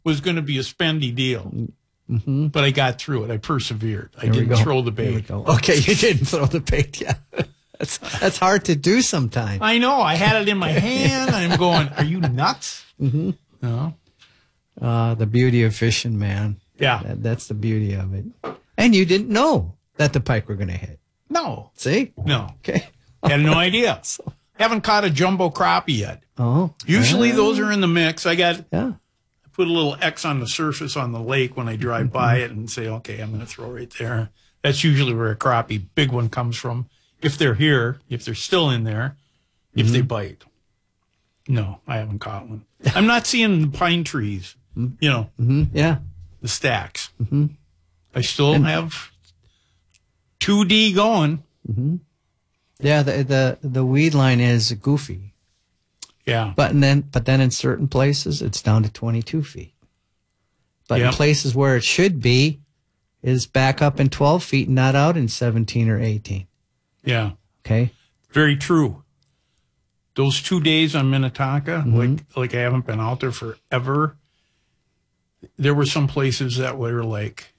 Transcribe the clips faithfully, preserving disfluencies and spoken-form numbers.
was going to be a spendy deal. Mm-hmm. But I got through it. I persevered. I There we didn't go. throw the There we bait. go. Okay, you didn't throw the bait. Yeah, that's that's hard to do sometimes. I know. I had it in my hand. I'm going, are you nuts? Mm-hmm. No. Uh, the beauty of fishing, man. Yeah. That, that's the beauty of it. And you didn't know that the pike were going to hit. No. See? No. Okay. Had no idea. Haven't caught a jumbo crappie yet. Oh. Usually uh, those are in the mix. I got Yeah. I put a little X on the surface on the lake when I drive by it and say, okay, I'm going to throw right there. That's usually where a crappie, big one, comes from. If they're here, if they're still in there, if Mm-hmm. they bite. No, I haven't caught one. I'm not seeing the pine trees, you know, Mm-hmm. Yeah. the stacks. Mm-hmm. I still And- have two D going. Mm-hmm. Yeah. The, the the weed line is goofy, Yeah. but and then but then in certain places it's down to twenty-two feet. But Yep. in places where it should be, is back up in twelve feet, not out in seventeen or eighteen. Yeah. Okay. Very true. Those two days on Minnetonka, Mm-hmm. like like I haven't been out there forever. There were some places that were like,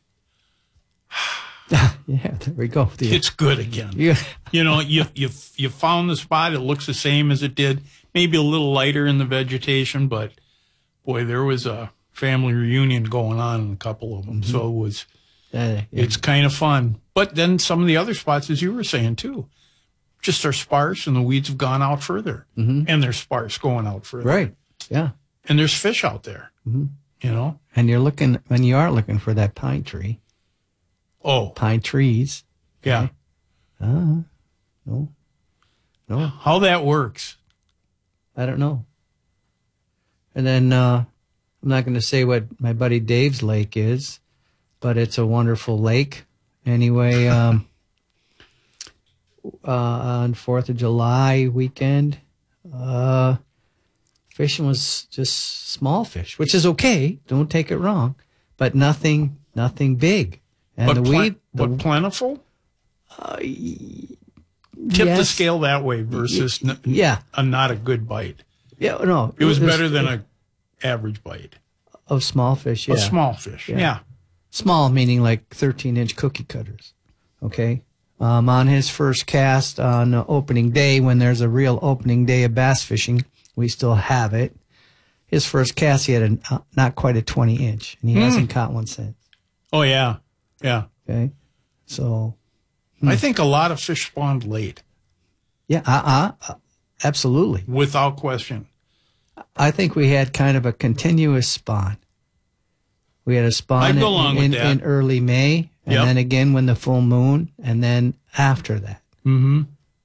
Yeah. There we go. The- it's good again. yeah. You know, you you you found the spot. It looks the same as it did. Maybe a little lighter in the vegetation, but boy, there was a family reunion going on in a couple of them. Mm-hmm. So it was. Uh, yeah. It's kind of fun. But then some of the other spots, as you were saying too, just are sparse, and the weeds have gone out further, Mhm. and they're sparse going out further. Right. Yeah. And there's fish out there. Mhm. You know. And you're looking, when you are looking for that pine tree, Oh pine trees. yeah. Uh, no, no, How that works. I don't know. And then uh, I'm not going to say what my buddy Dave's lake is, but it's a wonderful lake. Anyway, um, uh, on fourth of July weekend, uh, fishing was just small fish, which is okay. Don't take it wrong, but nothing, nothing big. And But, the plen- weed, the, but plentiful. uh, Tip the yes. scale that way versus n- yeah, a not a good bite. yeah, no, It was better than a average bite. of small fish. Yeah, A small fish. Yeah. Yeah. small meaning like thirteen inch cookie cutters. Okay. Um, on his first cast on uh, opening day, when there's a real opening day of bass fishing, we still have it. His first cast, he had a, uh, not quite a twenty inch, and he Mm. hasn't caught one since. Oh yeah. Yeah. Okay. So, I think a lot of fish spawned late, yeah, uh, uh, absolutely. without question. I think we had kind of a continuous spawn. We had a spawn I'd in, go along with in, that. in early May, and Yep. then again when the full moon, and then after that. Mm-hmm.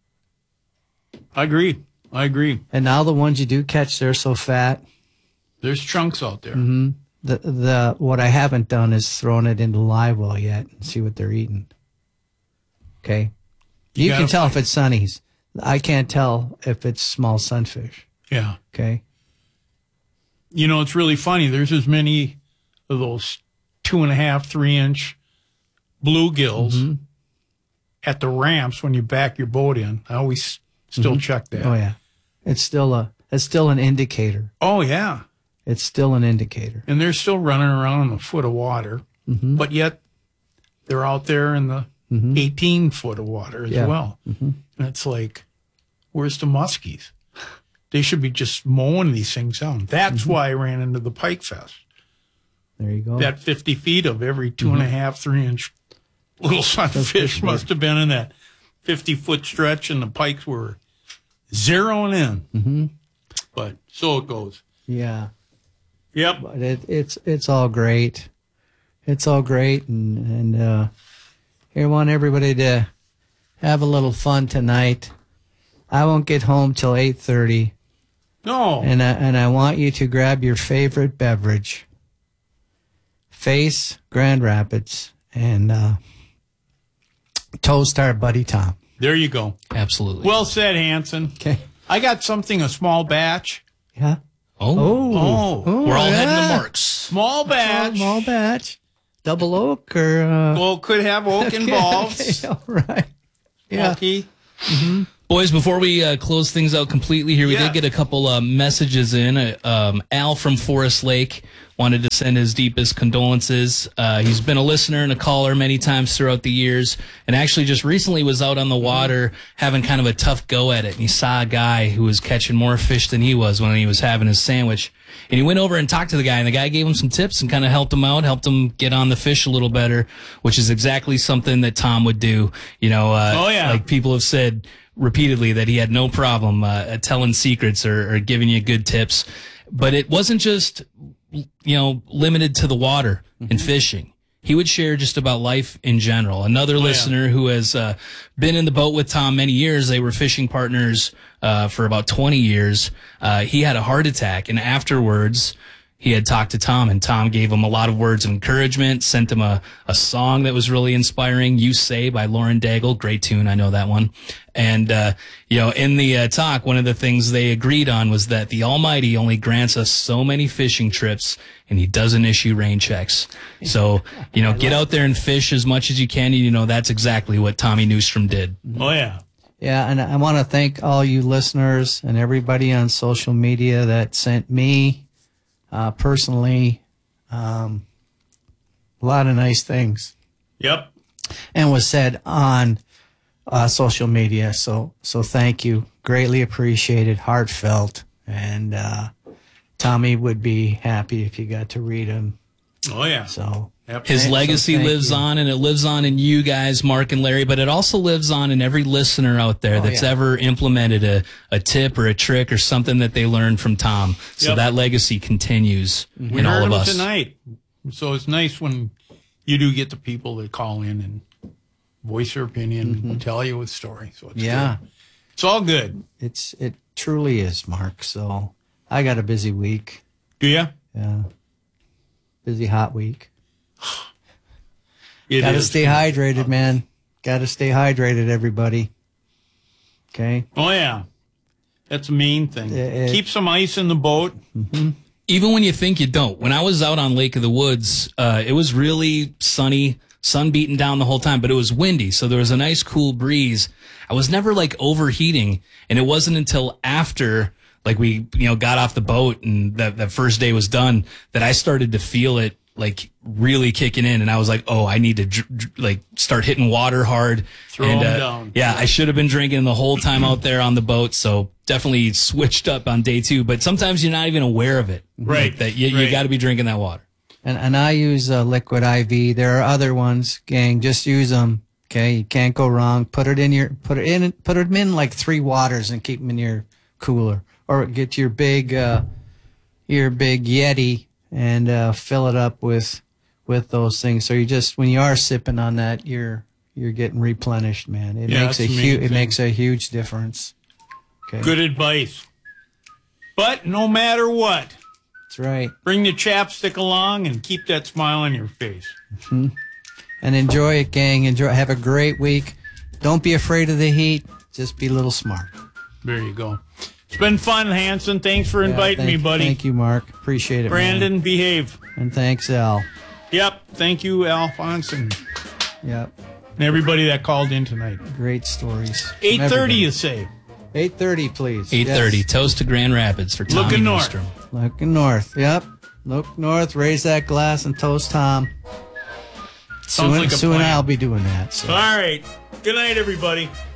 I agree. I agree. And now the ones you do catch, they're so fat. There's chunks out there. Mm-hmm. The the what I haven't done is thrown it into live well yet and see what they're eating. Okay, you, You can gotta tell if it's sunnies. I can't tell if it's small sunfish. Yeah. Okay. You know, it's really funny. There's as many of those two and a half, three inch bluegills Mm-hmm. at the ramps when you back your boat in. I always still Mm-hmm. check that. Oh yeah, it's still a it's still an indicator. Oh, yeah. It's still an indicator. And they're still running around in a foot of water, Mm-hmm. but yet they're out there in the Mm-hmm. eighteen foot of water as Yeah. well. Mm-hmm. And it's like, where's the muskies? They should be just mowing these things down. That's Mm-hmm. why I ran into the Pike Fest. There you go. That fifty feet of every two and a half, three inch little sunfish must have been in that fifty foot stretch, and the pikes were zeroing in. Mm-hmm. But so it goes. Yeah. Yep. But it, it's it's all great. It's all great, and and uh, here I want everybody to have a little fun tonight. I won't get home till eight thirty, No. and I, and I want you to grab your favorite beverage. Face Grand Rapids and uh, toast our buddy Tom. There you go. Absolutely. Well said, Hanson. Okay. I got something, a small batch. Yeah. oh, Oh. Oh, we're all yeah. heading to Mark's. Small batch. Small batch. Double oak or uh, Well, could have oak involved. Okay, all right. Yeah. Smoky. Boys, before we uh, close things out completely here, we Yeah. did get a couple uh, messages in. Uh, um, Al from Forest Lake wanted to send his deepest condolences. Uh, he's been a listener and a caller many times throughout the years, and actually just recently was out on the water having kind of a tough go at it. And he saw a guy who was catching more fish than he was when he was having his sandwich. And he went over and talked to the guy, and the guy gave him some tips and kind of helped him out, helped him get on the fish a little better, which is exactly something that Tom would do. You know, uh, Oh, yeah. like people have said repeatedly that he had no problem uh, telling secrets or, or giving you good tips. But it wasn't just, you know, limited to the water and fishing. He would share just about life in general. Another yeah. listener who has uh, been in the boat with Tom many years, they were fishing partners uh, for about twenty years. Uh, he had a heart attack, and afterwards he had talked to Tom, and Tom gave him a lot of words of encouragement, sent him a, a song that was really inspiring, You Say by Lauren Daigle. Great tune, I know that one. And, uh, you know, in the uh, talk, one of the things they agreed on was that the Almighty only grants us so many fishing trips, and he doesn't issue rain checks. So, you know, get out there and fish as much as you can. And, you know, that's exactly what Tommy Newstrom did. Oh, yeah. Yeah, and I want to thank all you listeners and everybody on social media that sent me uh, personally um, a lot of nice things Yep. and was said on uh, social media. So, so thank you, greatly appreciated, heartfelt, and uh, Tommy would be happy if you got to read them. Oh, yeah. So. Yep. His Thank- legacy so thank lives you. on, and it lives on in you guys, Mark and Larry, but it also lives on in every listener out there Oh, that's yeah. ever implemented a, a tip or a trick or something that they learned from Tom. So Yep. that legacy continues We in all heard of them us. tonight. So it's nice when you do get the people that call in and voice their opinion and tell you a story. So it's Yeah, good. It's all good. it's it truly is, Mark. So I got a busy week. Do you? Yeah, busy hot week. It Got to is. stay hydrated, man. Got to stay hydrated, everybody. Okay. Oh, yeah. That's the main thing. It- it- Keep some ice in the boat. Even when you think you don't. When I was out on Lake of the Woods, uh, it was really sunny, sun beating down the whole time, but it was windy. So there was a nice cool breeze. I was never like overheating. And it wasn't until after like we, you know, got off the boat and that, that first day was done that I started to feel it like really kicking in. And I was like, oh, I need to dr- dr- like start hitting water hard. Throw and, 'em uh, down. Yeah, I should have been drinking the whole time out there on the boat. So definitely switched up on day two, but sometimes you're not even aware of it. Right. Like that you, Right. you got to be drinking that water. And and I use uh, liquid I V. There are other ones, gang. Just use them. Okay, you can't go wrong. Put it in your put it in put them in like three waters and keep them in your cooler, or get your big uh, your big Yeti and uh, fill it up with with those things. So you just when you are sipping on that, you're you're getting replenished, man. It Yeah, makes a that's the main huge it thing. makes a huge difference. Okay, Good advice. But no matter what, that's right. bring the chapstick along and keep that smile on your face. And enjoy it, gang. Enjoy. Have a great week. Don't be afraid of the heat. Just be a little smart. There you go. It's been fun, Hanson. Thanks for inviting Yeah, thank- me, buddy. Thank you, Mark. Appreciate it, Brandon, man. behave. And thanks, Al. Yep. Thank you, Alphonse, and, Yep. and everybody that called in tonight. Great stories. from eight thirty, everybody. you say? eight thirty, please. eight thirty, Yes. toast to Grand Rapids for Tommy Looking north. Nordstrom. Looking north. Yep. Look north, raise that glass, and toast Tom. Sounds Sue, like a Sue and plan. I'll be doing that. So. All right. Good night, everybody.